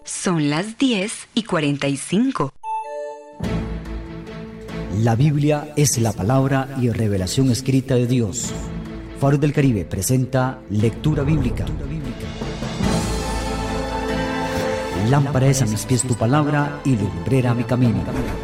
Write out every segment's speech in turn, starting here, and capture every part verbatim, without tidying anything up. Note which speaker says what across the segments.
Speaker 1: Son las diez y cuarenta y cinco.
Speaker 2: La Biblia es la palabra y revelación escrita de Dios. Faro del Caribe presenta Lectura Bíblica. Lámpara es a mis pies tu palabra y lumbrera mi camino.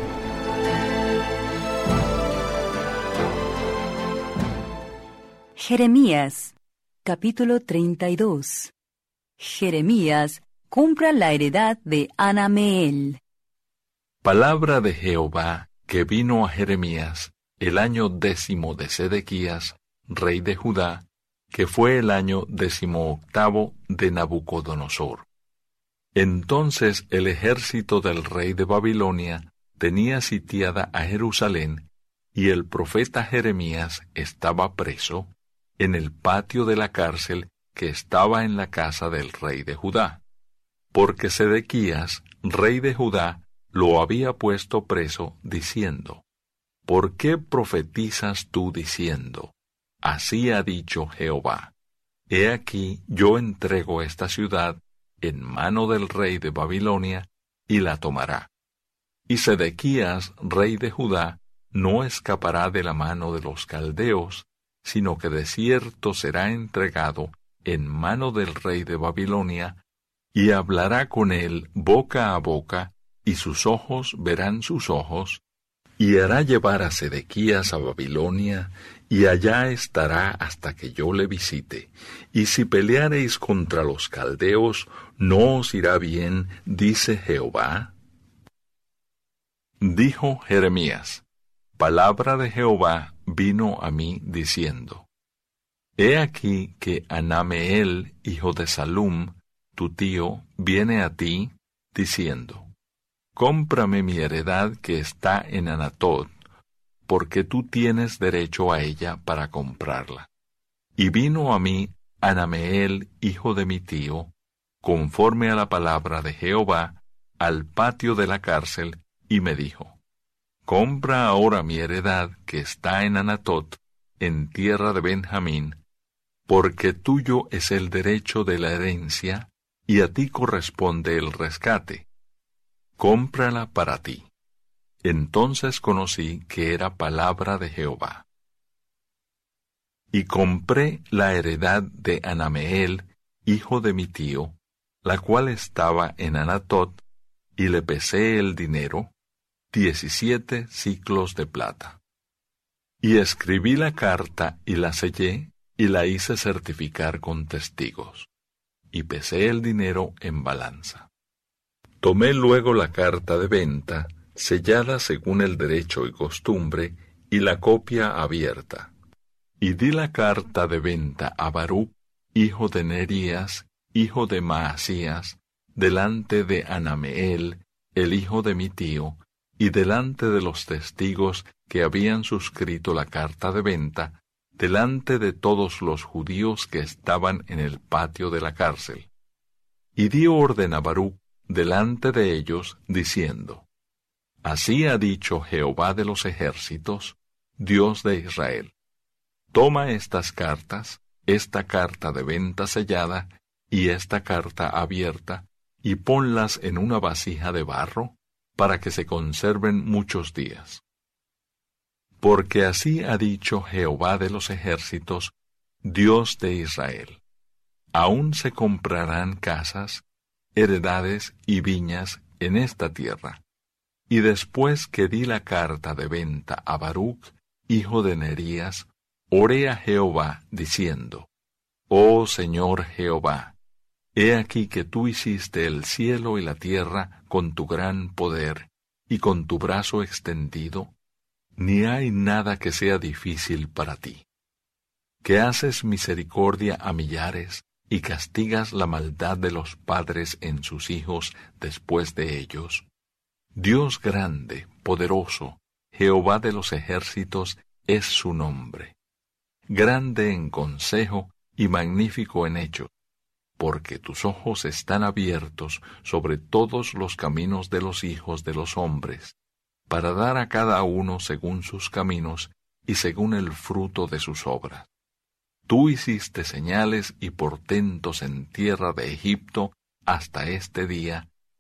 Speaker 3: Jeremías, capítulo treinta y dos. Jeremías compra la heredad de Hanameel.
Speaker 4: Palabra de Jehová que vino a Jeremías el año décimo de Sedequías, rey de Judá, que fue el año décimo octavo de Nabucodonosor. Entonces el ejército del rey de Babilonia tenía sitiada a Jerusalén, y el profeta Jeremías estaba preso en el patio de la cárcel que estaba en la casa del rey de Judá, porque Sedequías, rey de Judá, lo había puesto preso, diciendo: ¿Por qué profetizas tú diciendo: Así ha dicho Jehová? He aquí yo entrego esta ciudad en mano del rey de Babilonia, y la tomará. Y Sedequías, rey de Judá, no escapará de la mano de los caldeos, sino que de cierto será entregado en mano del rey de Babilonia, y hablará con él boca a boca, y sus ojos verán sus ojos, y hará llevar a Sedequías a Babilonia, y allá estará hasta que yo le visite. Y si peleareis contra los caldeos, ¿no os irá bien, dice Jehová? Dijo Jeremías: Palabra de Jehová vino a mí diciendo: He aquí que Hanameel, hijo de Salum, tu tío, viene a ti, diciendo: Cómprame mi heredad que está en Anatot, porque tú tienes derecho a ella para comprarla. Y vino a mí Hanameel, hijo de mi tío, conforme a la palabra de Jehová, al patio de la cárcel, y me dijo: Compra ahora mi heredad que está en Anatot, en tierra de Benjamín, porque tuyo es el derecho de la herencia, y a ti corresponde el rescate. Cómprala para ti. Entonces conocí que era palabra de Jehová. Y compré la heredad de Hanameel, hijo de mi tío, la cual estaba en Anatot, y le pesé el dinero, diecisiete siclos de plata. Y escribí la carta y la sellé, y la hice certificar con testigos, y pesé el dinero en balanza. Tomé luego la carta de venta, sellada según el derecho y costumbre, y la copia abierta. Y di la carta de venta a Baruc, hijo de Nerías, hijo de Maasías, delante de Hanameel, el hijo de mi tío, y delante de los testigos que habían suscrito la carta de venta, delante de todos los judíos que estaban en el patio de la cárcel. Y di orden a Baruc delante de ellos, diciendo: Así ha dicho Jehová de los ejércitos, Dios de Israel: Toma estas cartas, esta carta de venta sellada, y esta carta abierta, y ponlas en una vasija de barro, para que se conserven muchos días. Porque así ha dicho Jehová de los ejércitos, Dios de Israel: Aún se comprarán casas, heredades y viñas en esta tierra. Y después que di la carta de venta a Baruc, hijo de Nerías, oré a Jehová, diciendo: Oh Señor Jehová, he aquí que tú hiciste el cielo y la tierra con tu gran poder y con tu brazo extendido, ni hay nada que sea difícil para ti. Que haces misericordia a millares, y castigas la maldad de los padres en sus hijos después de ellos. Dios grande, poderoso, Jehová de los ejércitos es su nombre. Grande en consejo y magnífico en hechos, porque tus ojos están abiertos sobre todos los caminos de los hijos de los hombres, para dar a cada uno según sus caminos y según el fruto de sus obras. Tú hiciste señales y portentos en tierra de Egipto hasta este día,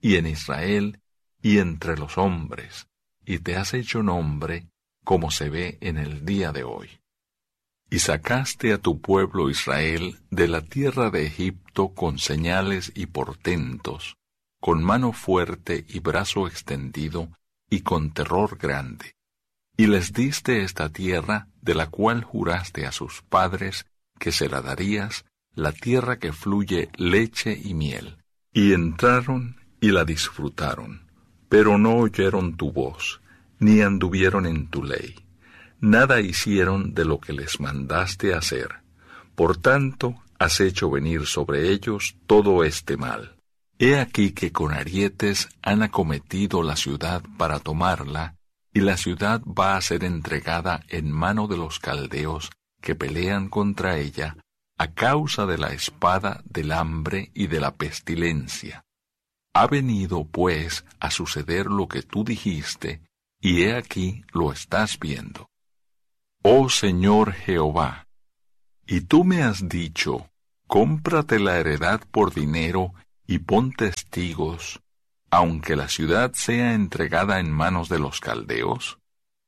Speaker 4: y en Israel, y entre los hombres, y te has hecho nombre, como se ve en el día de hoy. Y sacaste a tu pueblo Israel de la tierra de Egipto con señales y portentos, con mano fuerte y brazo extendido, y con terror grande. Y les diste esta tierra, de la cual juraste a sus padres que se la darías, la tierra que fluye leche y miel. Y entraron y la disfrutaron, pero no oyeron tu voz, ni anduvieron en tu ley. Nada hicieron de lo que les mandaste hacer. Por tanto, has hecho venir sobre ellos todo este mal. He aquí que con arietes han acometido la ciudad para tomarla, y la ciudad va a ser entregada en mano de los caldeos que pelean contra ella, a causa de la espada, del hambre y de la pestilencia. Ha venido, pues, a suceder lo que tú dijiste, y he aquí lo estás viendo. Oh Señor Jehová, y tú me has dicho, cómprate la heredad por dinero y pon testigos, aunque la ciudad sea entregada en manos de los caldeos.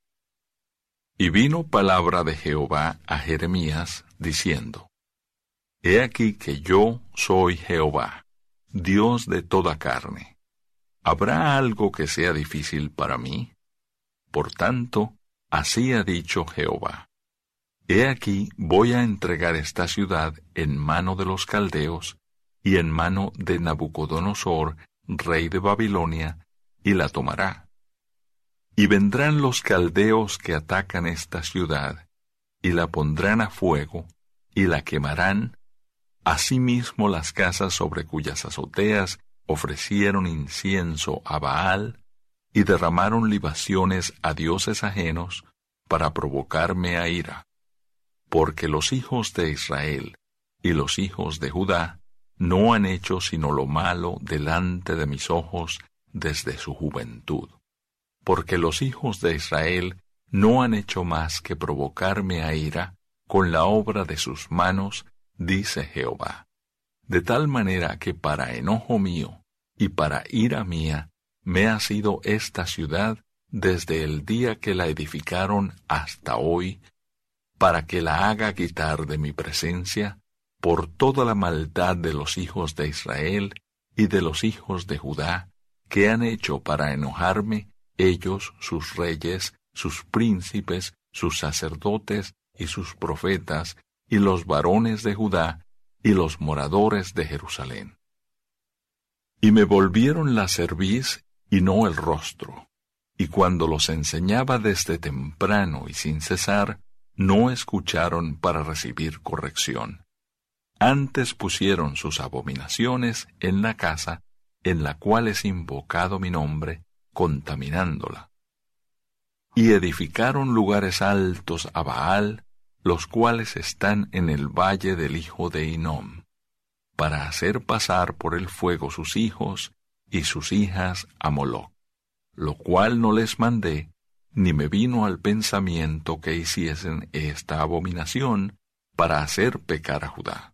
Speaker 4: Y vino palabra de Jehová a Jeremías, diciendo, He aquí que yo soy Jehová, Dios de toda carne. ¿Habrá algo que sea difícil para mí? Por tanto, así ha dicho Jehová. He aquí voy a entregar esta ciudad en mano de los caldeos y en mano de Nabucodonosor, rey de Babilonia, y la tomará. Y vendrán los caldeos que atacan esta ciudad, y la pondrán a fuego, y la quemarán, asimismo las casas sobre cuyas azoteas ofrecieron incienso a Baal, y derramaron libaciones a dioses ajenos, para provocarme a ira. Porque los hijos de Israel y los hijos de Judá no han hecho sino lo malo delante de mis ojos desde su juventud. Porque los hijos de Israel no han hecho más que provocarme a ira con la obra de sus manos, dice Jehová. De tal manera que para enojo mío y para ira mía me ha sido esta ciudad desde el día que la edificaron hasta hoy, para que la haga quitar de mi presencia por toda la maldad de los hijos de Israel y de los hijos de Judá, que han hecho para enojarme ellos, sus reyes, sus príncipes, sus sacerdotes y sus profetas, y los varones de Judá, y los moradores de Jerusalén. Y me volvieron la cerviz y no el rostro, y cuando los enseñaba desde temprano y sin cesar, no escucharon para recibir corrección. Antes pusieron sus abominaciones en la casa en la cual es invocado mi nombre, contaminándola. Y edificaron lugares altos a Baal, los cuales están en el valle del hijo de Hinnom, para hacer pasar por el fuego sus hijos y sus hijas a Moloc, lo cual no les mandé, ni me vino al pensamiento que hiciesen esta abominación para hacer pecar a Judá.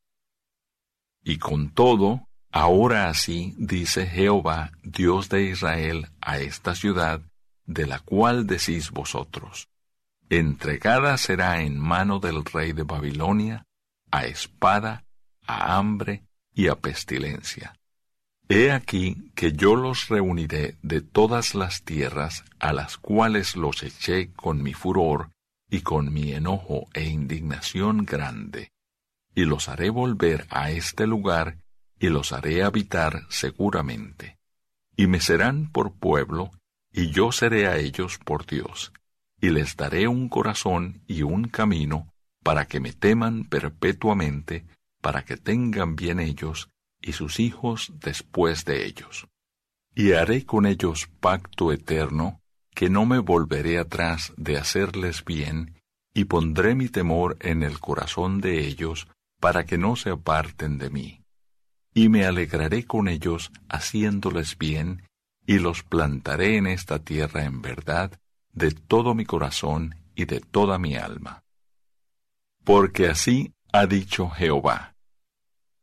Speaker 4: Y con todo, ahora así dice Jehová, Dios de Israel, a esta ciudad, de la cual decís vosotros, entregada será en mano del rey de Babilonia, a espada, a hambre y a pestilencia. He aquí que yo los reuniré de todas las tierras a las cuales los eché con mi furor y con mi enojo e indignación grande, y los haré volver a este lugar y los haré habitar seguramente. Y me serán por pueblo, y yo seré a ellos por Dios, y les daré un corazón y un camino para que me teman perpetuamente, para que tengan bien ellos y sus hijos después de ellos. Y haré con ellos pacto eterno, que no me volveré atrás de hacerles bien, y pondré mi temor en el corazón de ellos, para que no se aparten de mí. Y me alegraré con ellos haciéndoles bien, y los plantaré en esta tierra en verdad, de todo mi corazón y de toda mi alma. Porque así ha dicho Jehová: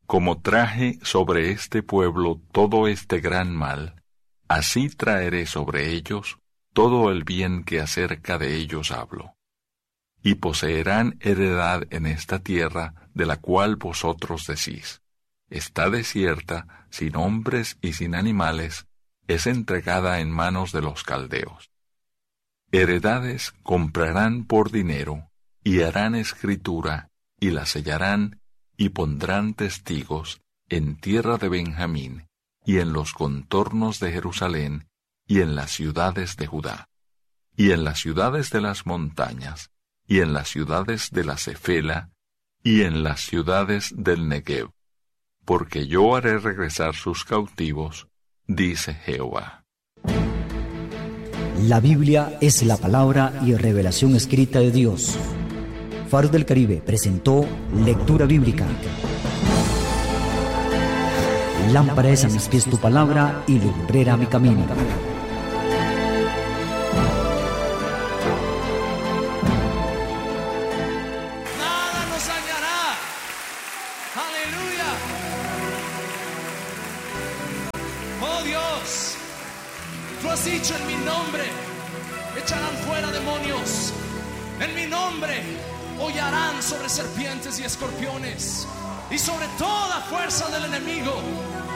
Speaker 4: Como traje sobre este pueblo todo este gran mal, así traeré sobre ellos todo el bien que acerca de ellos hablo. Y poseerán heredad en esta tierra de la cual vosotros decís, está desierta, sin hombres y sin animales, es entregada en manos de los caldeos. Heredades comprarán por dinero, y harán escritura, y la sellarán, y pondrán testigos en tierra de Benjamín, y en los contornos de Jerusalén, y en las ciudades de Judá, y en las ciudades de las montañas, y en las ciudades de la Cefela, y en las ciudades del Negev, porque yo haré regresar sus cautivos, dice Jehová.
Speaker 2: La Biblia es la palabra y revelación escrita de Dios. Faro del Caribe presentó Lectura Bíblica. Lámpara es a mis pies tu palabra y lumbrera mi camino.
Speaker 5: Nada nos dañará. Aleluya. Oh Dios, tú has dicho en mi nombre, echarán fuera demonios. En mi nombre hollarán sobre serpientes y escorpiones, y sobre toda fuerza del enemigo